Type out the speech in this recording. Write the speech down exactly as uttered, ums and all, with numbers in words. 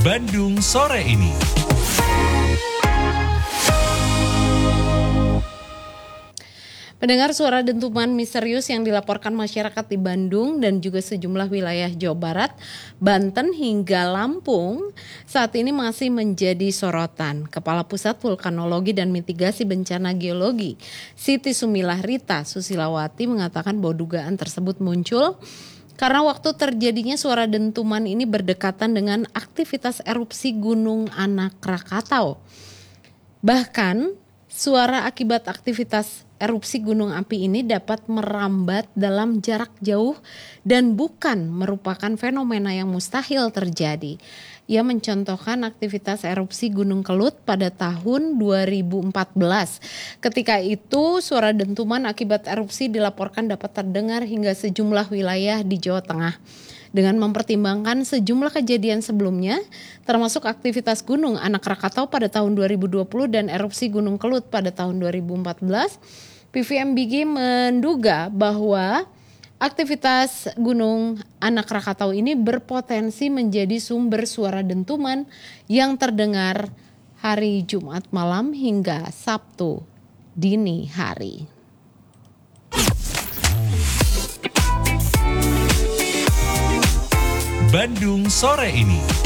Bandung sore ini. Pendengar, suara dentuman misterius yang dilaporkan masyarakat di Bandung dan juga sejumlah wilayah Jawa Barat, Banten hingga Lampung saat ini masih menjadi sorotan. Kepala Pusat Vulkanologi dan Mitigasi Bencana Geologi, Siti Sumilah Rita Susilawati, mengatakan bahwa dugaan tersebut muncul karena waktu terjadinya suara dentuman ini berdekatan dengan aktivitas erupsi Gunung Anak Rakatau. Bahkan suara akibat aktivitas erupsi gunung api ini dapat merambat dalam jarak jauh dan bukan merupakan fenomena yang mustahil terjadi. Ia mencontohkan aktivitas erupsi Gunung Kelut pada tahun dua ribu empat belas. Ketika itu suara dentuman akibat erupsi dilaporkan dapat terdengar hingga sejumlah wilayah di Jawa Tengah. Dengan mempertimbangkan sejumlah kejadian sebelumnya, termasuk aktivitas Gunung Anak Rakatau pada tahun dua ribu dua puluh dan erupsi Gunung Kelut pada tahun dua ribu empat belas, P V M B G menduga bahwa aktivitas Gunung Anak Rakatau ini berpotensi menjadi sumber suara dentuman yang terdengar hari Jumat malam hingga Sabtu dini hari. Bandung sore ini.